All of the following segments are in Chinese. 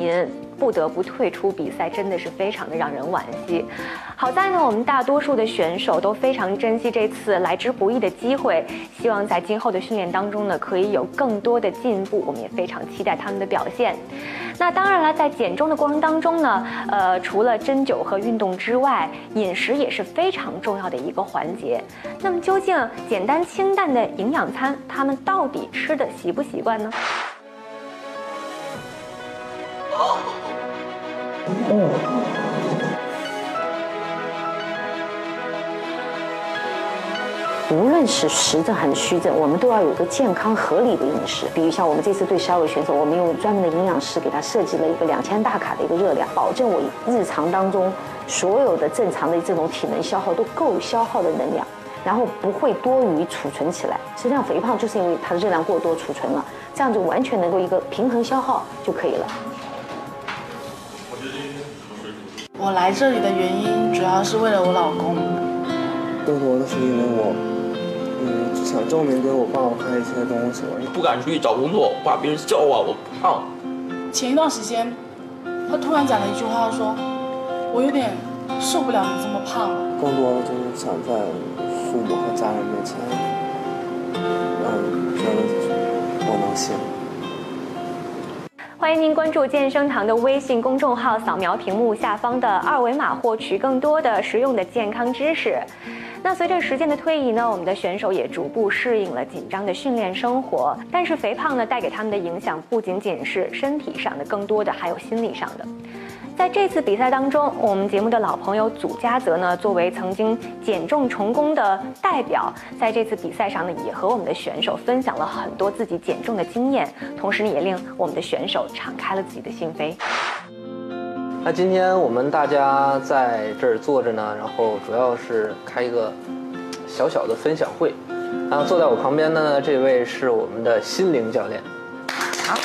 因，不得不退出比赛，真的是非常的让人惋惜。好在呢，我们大多数的选手都非常珍惜这次来之不易的机会，希望在今后的训练当中呢，可以有更多的进步。我们也非常期待他们的表现。那当然了，在减重的过程当中呢，除了针灸和运动之外，饮食也是非常重要的一个环节。那么究竟简单清淡的营养餐，他们到底吃的习不习惯呢？ 无论是实证还是虚证，我们都要有一个健康合理的饮食。比如像我们这次对12位选手，我们用专门的营养师给他设计了一个2000大卡的一个热量，保证我日常当中所有的正常的这种体能消耗都够消耗的能量，然后不会多余储存起来。实际上肥胖就是因为它的热量过多储存了，这样就完全能够一个平衡消耗就可以了。 我来这里的原因主要是为了我老公， 更多的是因为我想证明给我爸爸看一些东西，我不敢出去找工作，怕别人笑话我胖。 前一段时间，他突然讲了一句话，说：“我有点受不了你这么胖了。” 更多的就是想在父母和家人面前，让觉得我能行。 欢迎您关注健身堂的微信公众号，扫描屏幕下方的2维码，获取更多的实用的健康知识。那随着时间的推移呢，我们的选手也逐步适应了紧张的训练生活。但是肥胖呢，带给他们的影响不仅仅是身体上的，更多的还有心理上的。在这次比赛当中，我们节目的老朋友祖家泽呢，作为曾经减重成功的代表，在这次比赛上呢，也和我们的选手分享了很多自己减重的经验，同时呢，也令我们的选手敞开了自己的心扉。 那今天我们大家在这儿坐着呢，然后主要是开一个小小的分享会。然后坐在我旁边的呢，这位是我们的心灵教练。 好，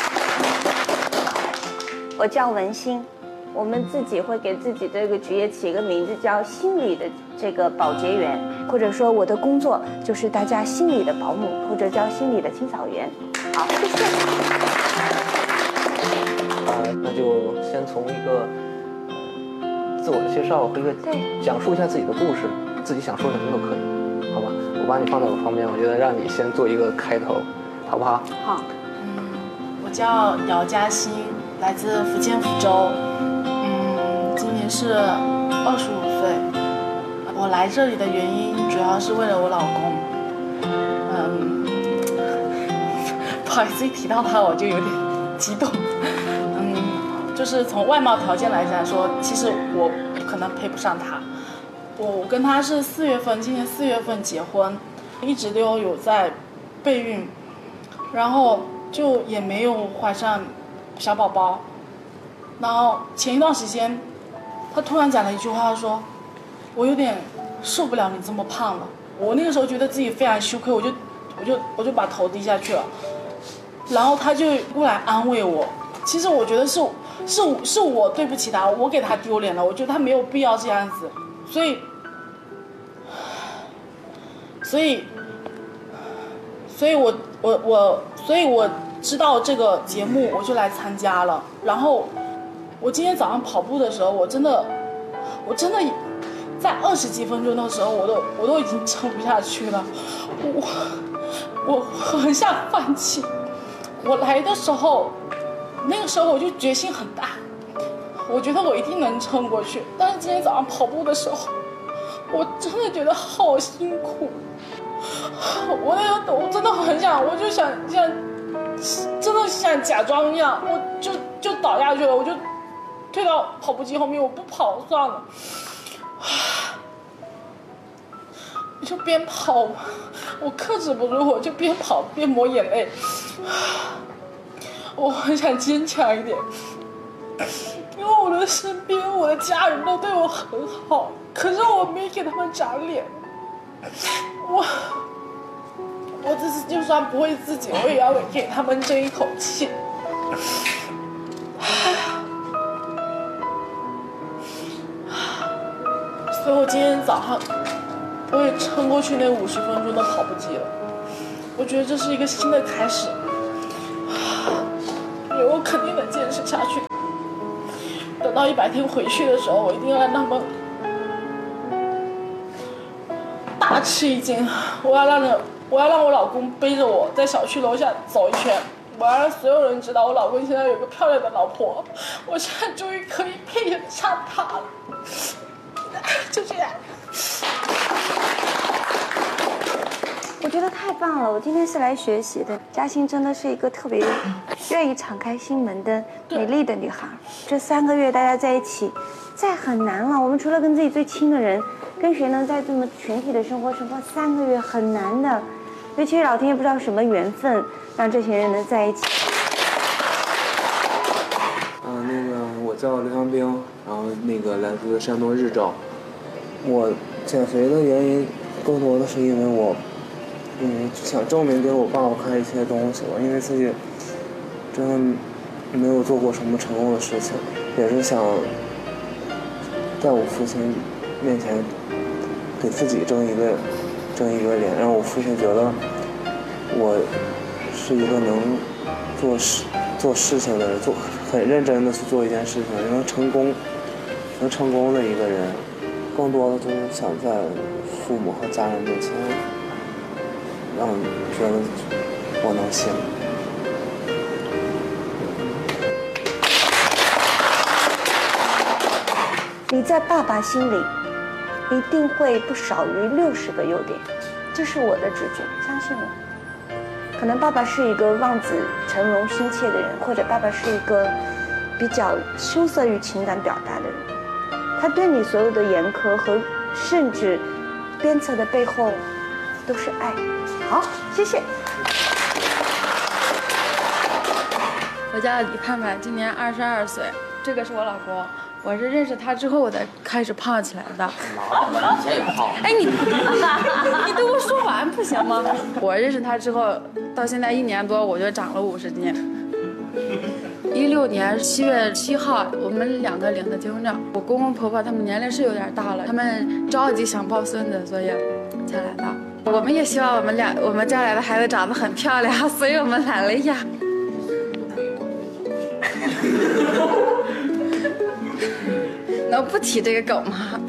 我叫文心。我们自己会给自己这个职业起一个名字，叫心理的这个保洁员，或者说我的工作就是大家心理的保姆，或者叫心理的清扫员。好，谢谢。 那就先从一个自我的介绍和一个讲述一下自己的故事，自己想说什么都可以，好吧？我把你放在我旁边，我觉得让你先做一个开头，好不好？ 好。我叫姚嘉欣，来自福建福州。今年是25岁。我来这里的原因主要是为了我老公。不好意思，一提到他我就有点激动。就是从外貌条件来讲说，其实我可能配不上他。我跟他是今年4月份结婚，一直都有在备孕，然后就也没有怀上小宝宝。然后前一段时间，他突然讲了一句话，说：“我有点受不了你这么胖了。”我那个时候觉得自己非常羞愧，我就把头低下去了。然后他就过来安慰我。其实我觉得是我对不起他，我给他丢脸了。我觉得他没有必要这样子，所以我知道这个节目，我就来参加了。然后我今天早上跑步的时候，我真的在20几分钟的时候，我都已经撑不下去了，我很想放弃。我来的时候，那个时候我就决心很大，我觉得我一定能撑过去。但是今天早上跑步的时候，我真的觉得好辛苦，我真的很想，我就想真的像假装一样，我就倒下去了，我就退到跑步机后面，我不跑算了。我就边跑，我克制不住，我就边跑边抹眼泪。我很想坚强一点，因为我的身边我的家人都对我很好，可是我没给他们长脸。我这次就算不会自己，我也要给他们争一口气。所以我今天早上我也撑过去那50分钟的跑步机了。我觉得这是一个新的开始， 我肯定能坚持下去。等到100天回去的时候，我一定要让他们大吃一惊。我要让我老公背着我在小区楼下走一圈。我要让所有人知道，我老公现在有个漂亮的老婆，我现在终于可以配得上他了。就这样。 我觉得太棒了，我今天是来学习的。嘉欣真的是一个特别愿意敞开心门的美丽的女孩。这3个月大家在一起，再很难了。我们除了跟自己最亲的人，跟谁能在这么群体的生活3个月很难的。尤其是老天爷不知道什么缘分，让这些人能在一起。 我叫刘向兵，然后来自山东日照。我减肥的原因更多的是因为我，想证明给我爸爸看一些东西吧，因为自己真的没有做过什么成功的事情，也是想在我父亲面前给自己争一个脸，让我父亲觉得我是一个能做事情的人，很认真的去做一件事情，能成功的一个人。更多的就是想在父母和家人面前，让你觉得我能行。 你在爸爸心里一定会不少于60个优点，这是我的直觉，相信我。可能爸爸是一个望子成龙心切的人，或者爸爸是一个比较羞涩于情感表达的人。他对你所有的严苛和甚至鞭策的背后，都是爱。好，谢谢。 我叫李盼盼，今年22岁，这个是我老公。我是认识他之后我才开始胖起来的。 以前也胖。 哎，你等我说完不行吗？我认识他之后，到现在1年多，我就长了50斤。16年7月7号，我们2个领的结婚证。我公公婆婆他们年龄是有点大了，他们着急想抱孙子，所以才来的。我们也希望我们家来的孩子长得很漂亮，所以我们来了呀。能不提这个梗吗？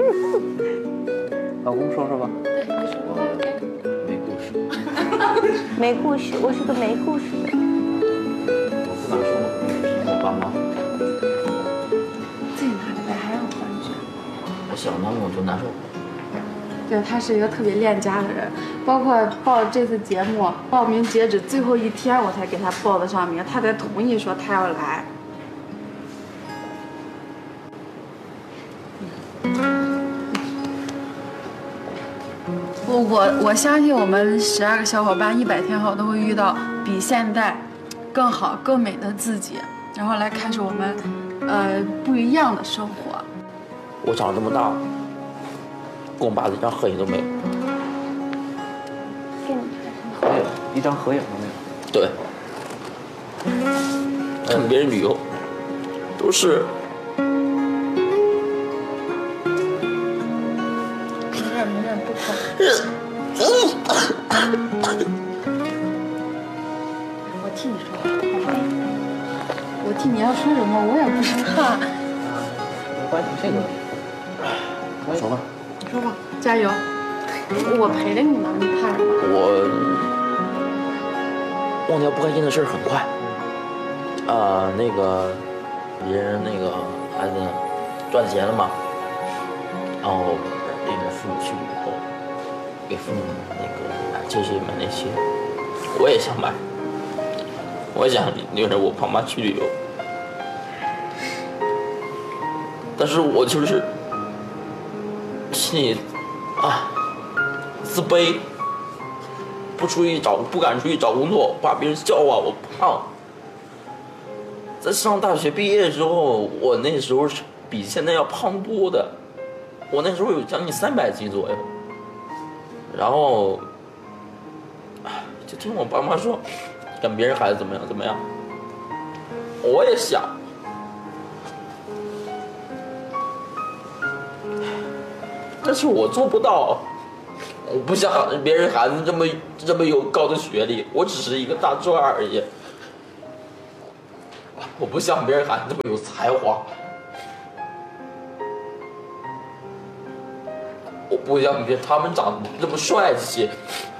老公说说吧。 对，你说吧。 没故事。 没故事，我是个没故事的。 我不敢说，我爸妈。 自己拿着呗，还让我还去。 我想到我就难受。 对，他是一个特别恋家的人，包括报这次节目报名截止最后1天，我才给他报的上名，他才同意说他要来。我相信我们12个小伙伴100天后都会遇到比现在更好更美的自己，然后来开始我们不一样的生活。 我长这么大，跟我爸一张合影都没有。 合影一张合影都没有。 对。跟别人旅游都是。 没忍不口。我替你说话，我替你要说什么，我也不知道。 没关系，这个说吧。 你说吧，加油！我陪着你呢，你怕什么？ 我忘掉不开心的事很快。别人孩子赚钱了嘛，然后领着父母去旅游，给父母买这些买那些，我也想买，我也想领着我爸妈去旅游，但是我就是心里自卑，不敢出去找工作，怕别人笑话我胖。在上大学毕业的时候，我那时候是比现在要胖多的，我那时候有将近300斤左右。然后，就听我爸妈说，跟别人孩子怎么样怎么样，我也想，但是我做不到。我不像别人孩子这么有高的学历，我只是一个大专而已。 我不像别人喊这么有才华，我不像他们长得这么帅气，